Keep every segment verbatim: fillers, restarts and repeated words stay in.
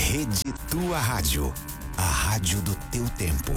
Rede Tua Rádio, a rádio do teu tempo.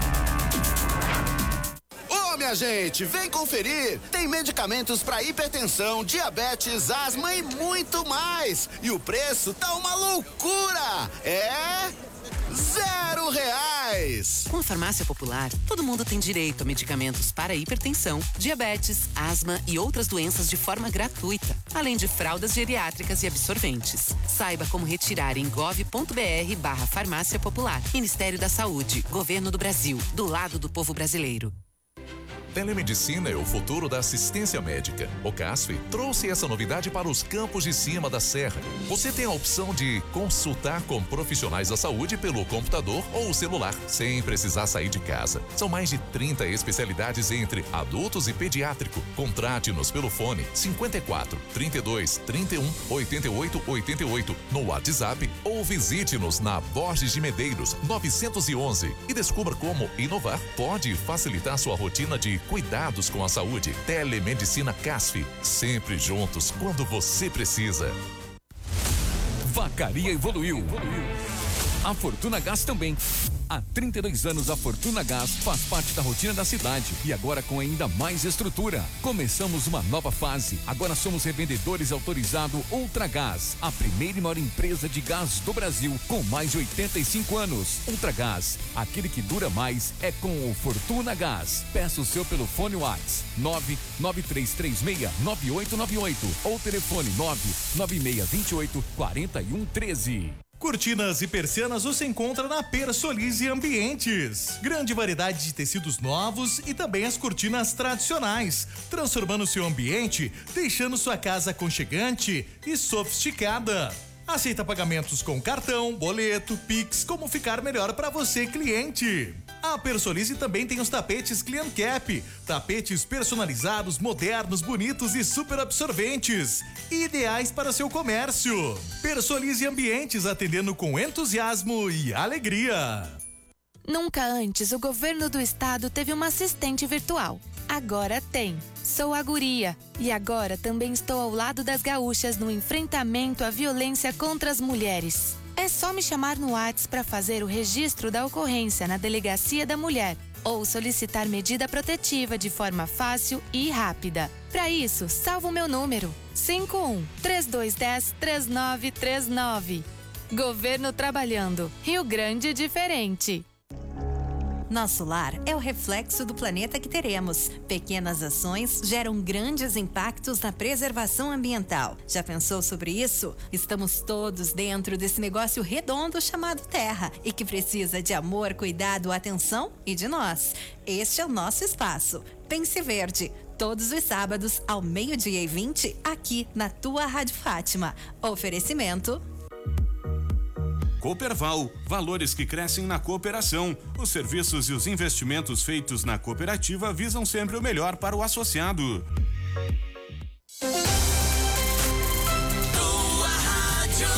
Ô, minha gente, vem conferir. Tem medicamentos para hipertensão, diabetes, asma e muito mais. E o preço tá uma loucura. É zero reais. Com a Farmácia Popular, todo mundo tem direito a medicamentos para hipertensão, diabetes, asma e outras doenças de forma gratuita, além de fraldas geriátricas e absorventes. Saiba como retirar em gov.br barra Farmácia Popular. Ministério da Saúde, Governo do Brasil, do lado do povo brasileiro. Telemedicina é o futuro da assistência médica. O CASF trouxe essa novidade para os campos de cima da serra. Você tem a opção de consultar com profissionais da saúde pelo computador ou celular, sem precisar sair de casa. São mais de trinta especialidades entre adultos e pediátrico. Contrate-nos pelo fone cinquenta e quatro, trinta e dois, trinta e um, oitenta e oito, oitenta e oito no WhatsApp ou visite-nos na Borges de Medeiros novecentos e onze e descubra como inovar pode facilitar sua rotina de cuidados com a saúde. Telemedicina CASF, sempre juntos quando você precisa. Vacaria evoluiu. A Fortuna Gás também. Há trinta e dois anos a Fortuna Gás faz parte da rotina da cidade e agora com ainda mais estrutura. Começamos uma nova fase. Agora somos revendedores autorizados Ultragás, a primeira e maior empresa de gás do Brasil com mais de oitenta e cinco anos. Ultragás, aquele que dura mais é com o Fortuna Gás. Peça o seu pelo fone WhatsApp nove nove três três seis nove oito nove oito ou telefone nove nove seis dois oito quatro um um três. Cortinas e persianas você encontra na Persolize Ambientes. Grande variedade de tecidos novos e também as cortinas tradicionais, transformando seu ambiente, deixando sua casa aconchegante e sofisticada. Aceita pagamentos com cartão, boleto, Pix, como ficar melhor para você, cliente. A Persolize também tem os tapetes Clean Cap, tapetes personalizados, modernos, bonitos e super absorventes, ideais para seu comércio. Persolize Ambientes, atendendo com entusiasmo e alegria. Nunca antes o governo do estado teve uma assistente virtual. Agora tem. Sou a Guria e agora também estou ao lado das gaúchas no enfrentamento à violência contra as mulheres. É só me chamar no WhatsApp para fazer o registro da ocorrência na Delegacia da Mulher ou solicitar medida protetiva de forma fácil e rápida. Para isso, salva o meu número cinco um, três dois um zero, três nove três nove. Governo trabalhando. Rio Grande diferente. Nosso lar é o reflexo do planeta que teremos. Pequenas ações geram grandes impactos na preservação ambiental. Já pensou sobre isso? Estamos todos dentro desse negócio redondo chamado Terra e que precisa de amor, cuidado, atenção e de nós. Este é o nosso espaço. Pense Verde. Todos os sábados, ao meio-dia e vinte, aqui na tua Rádio Fátima. Oferecimento Cooperval, valores que crescem na cooperação. Os serviços e os investimentos feitos na cooperativa visam sempre o melhor para o associado. Tua Rádio.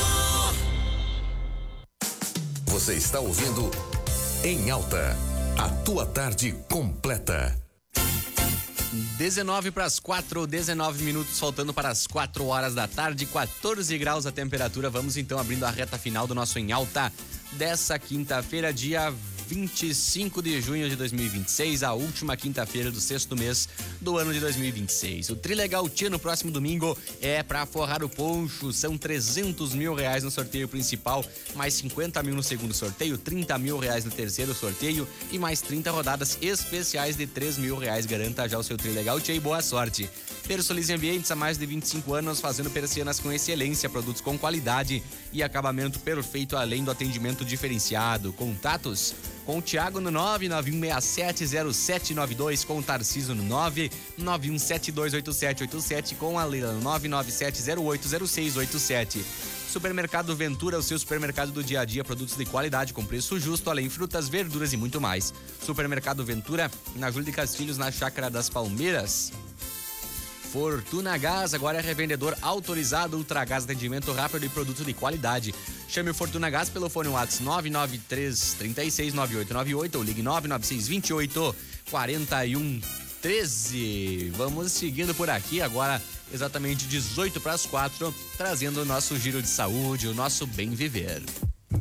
Você está ouvindo Em Alta, a tua tarde completa. dezenove para as quatro, dezenove minutos, faltando para as quatro horas da tarde, quatorze graus a temperatura. Vamos então abrindo a reta final do nosso Em Alta dessa quinta-feira, dia vinte e cinco de junho de dois mil e vinte e seis, a última quinta-feira do sexto mês do ano de dois mil e vinte e seis. O Trilegal Tia no próximo domingo é para forrar o poncho, são trezentos mil reais no sorteio principal, mais cinquenta mil no segundo sorteio, trinta mil reais no terceiro sorteio e mais trinta rodadas especiais de três mil reais. Garanta já o seu Trilegal Tia e boa sorte. Persolize Ambientes, há mais de vinte e cinco anos fazendo persianas com excelência, produtos com qualidade e acabamento perfeito, além do atendimento diferenciado. Contatos com o Thiago no nove nove um seis sete zero sete nove dois, com o Tarciso no nove nove um sete dois oito sete oito sete, com a Leila no nove nove sete zero oito zero seis oito sete. Supermercado Ventura, o seu supermercado do dia a dia, produtos de qualidade com preço justo, além frutas, verduras e muito mais. Supermercado Ventura, na Júlio de Castilhos, na Chácara das Palmeiras. Fortuna Gás, agora é revendedor autorizado Ultragás, atendimento rápido e produto de qualidade. Chame o Fortuna Gás pelo fone WhatsApp nove nove três três seis nove oito nove oito ou ligue nove nove seis dois oito quatro um um três. Vamos seguindo por aqui agora, exatamente dezoito para as quatro, trazendo o nosso giro de saúde, o nosso bem viver.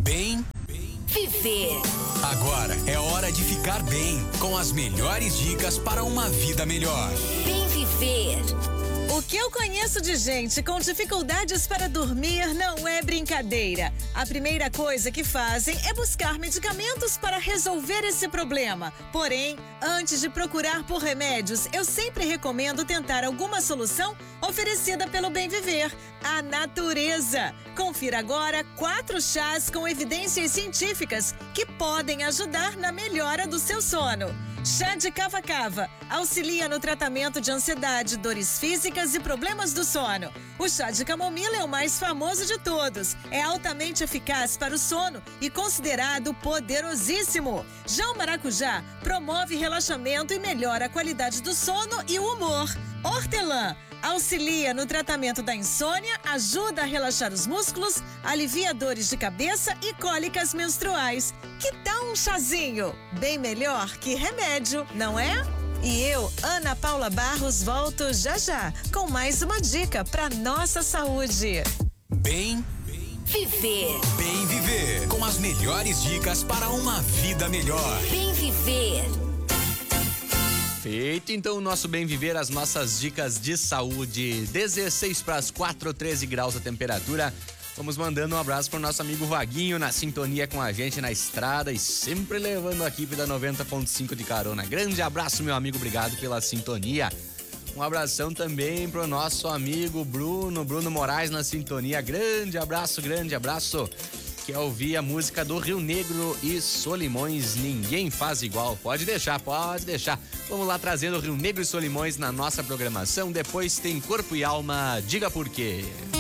Bem Viver. Agora é hora de ficar bem, com as melhores dicas para uma vida melhor. Bem Viver. O que eu conheço de gente com dificuldades para dormir não é brincadeira. A primeira coisa que fazem é buscar medicamentos para resolver esse problema. Porém, antes de procurar por remédios, eu sempre recomendo tentar alguma solução oferecida pelo Bem Viver, a natureza. Confira agora quatro chás com evidências científicas que podem ajudar na melhora do seu sono. Chá de cava-cava auxilia no tratamento de ansiedade, dores físicas e problemas do sono. O chá de camomila é o mais famoso de todos. É altamente eficaz para o sono e considerado poderosíssimo. Já o maracujá promove relaxamento e melhora a qualidade do sono e o humor. Hortelã auxilia no tratamento da insônia, ajuda a relaxar os músculos, alivia dores de cabeça e cólicas menstruais. Que tal um chazinho? Bem melhor que remédio, não é? E eu, Ana Paula Barros, volto já já com mais uma dica para nossa saúde. Bem Viver. Bem Viver, com as melhores dicas para uma vida melhor. Bem Viver. Feito então o nosso Bem Viver, as nossas dicas de saúde. dezesseis para as quatro, treze graus a temperatura. Vamos mandando um abraço para o nosso amigo Vaguinho, na sintonia com a gente na estrada e sempre levando a equipe da noventa ponto cinco de carona. Grande abraço, meu amigo, obrigado pela sintonia. Um abração também pro nosso amigo Bruno, Bruno Moraes na sintonia. Grande abraço, grande abraço. Quer ouvir a música do Rio Negro e Solimões, Ninguém Faz Igual. Pode deixar, pode deixar. Vamos lá trazendo Rio Negro e Solimões na nossa programação. Depois tem Corpo e Alma, Diga Por Quê.